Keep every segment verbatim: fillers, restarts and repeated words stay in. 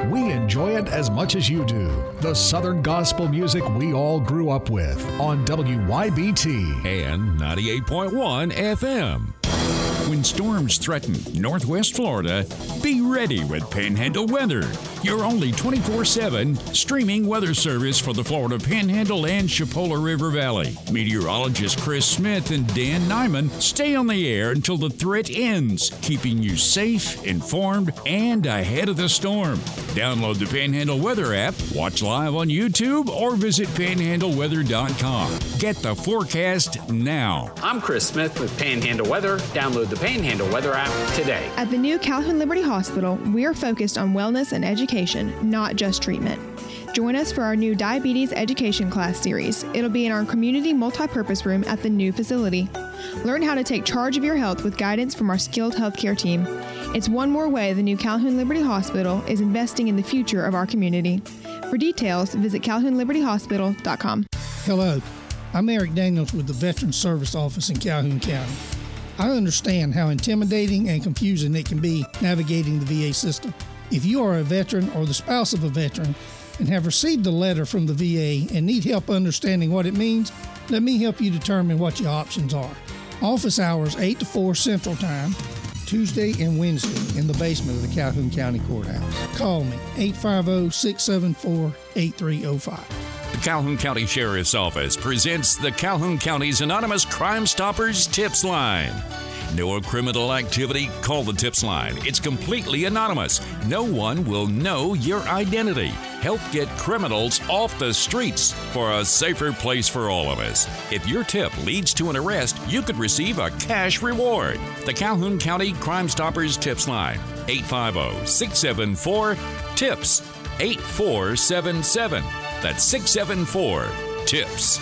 we enjoy it as much as you do. The Southern gospel music we all grew up with on W Y B T and ninety-eight point one F M. When storms threaten Northwest Florida, be ready with Panhandle Weather, your only twenty-four seven streaming weather service for the Florida Panhandle and Chipola River Valley. Meteorologist Chris Smith and Dan Nyman stay on the air until the threat ends, keeping you safe, informed, and ahead of the storm. Download the Panhandle Weather app, watch live on YouTube, or visit panhandle weather dot com. Get the forecast now. I'm Chris Smith with Panhandle Weather. Download the Panhandle Weather app today. At the new Calhoun Liberty Hospital, we are focused on wellness and education, not just treatment. Join us for our new Diabetes Education Class series. It'll be in our community multipurpose room at the new facility. Learn how to take charge of your health with guidance from our skilled healthcare team. It's one more way the new Calhoun Liberty Hospital is investing in the future of our community. For details, visit calhoun liberty hospital dot com. Hello, I'm Eric Daniels with the Veterans Service Office in Calhoun County. I understand how intimidating and confusing it can be navigating the V A system. If you are a veteran or the spouse of a veteran and have received a letter from the V A and need help understanding what it means, let me help you determine what your options are. Office hours eight to four Central Time, Tuesday and Wednesday in the basement of the Calhoun County Courthouse. Call me, eight five zero, six seven four, eight three zero five. The Calhoun County Sheriff's Office presents the Calhoun County's Anonymous Crime Stoppers Tips Line. No criminal activity, call the Tips Line. It's completely anonymous. No one will know your identity. Help get criminals off the streets for a safer place for all of us. If your tip leads to an arrest, you could receive a cash reward. The Calhoun County Crime Stoppers Tips Line, eight five zero, six seven four, TIPS, eight four seven seven. That's six seven four, TIPS.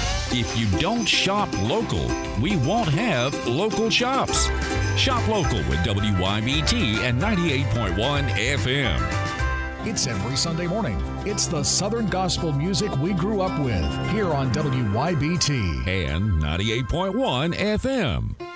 If you don't shop local, we won't have local shops. Shop local with W Y B T and ninety-eight point one F M. It's every Sunday morning. It's the Southern gospel music we grew up with here on W Y B T and ninety-eight point one F M.